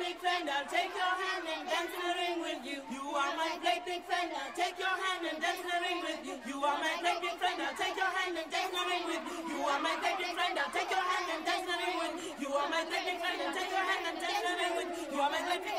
plaything friend, I'll take your hand and dance in the ring with you. You are my plaything friend, I'll take your hand and dance in the ring with you. You are my plaything friend, I'll take your hand and dance in the ring with you. You are my plaything friend, I'll take your hand and dance in the ring with you. You are my plaything friend, I'll take your hand and dance in the ring with you. You are my plaything